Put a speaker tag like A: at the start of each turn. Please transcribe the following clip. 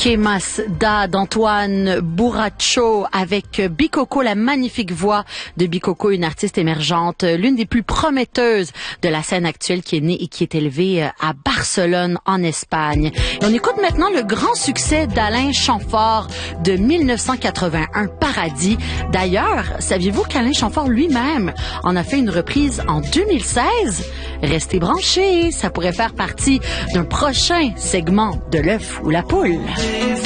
A: Quemas da d'Antoine Bourracho avec Bikoko, la magnifique voix de Bikoko, une artiste émergente, l'une des plus prometteuses de la scène actuelle, qui est née et qui est élevée à Barcelone, en Espagne. Et on écoute maintenant le grand succès d'Alain Chamfort de 1981, Paradis. D'ailleurs, saviez-vous qu'Alain Chamfort lui-même en a fait une reprise en 2016? Restez branchés, ça pourrait faire partie d'un prochain segment de l'œuf ou la poule.